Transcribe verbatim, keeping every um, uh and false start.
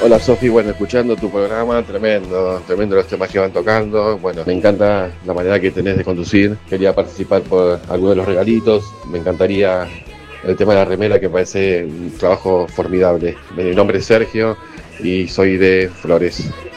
Hola Sofi, bueno, escuchando tu programa, tremendo, tremendo los temas que van tocando. Bueno, me encanta la manera que tenés de conducir. Quería participar por algunos de los regalitos. Me encantaría el tema de la remera, que parece un trabajo formidable. Mi nombre es Sergio y soy de Flores.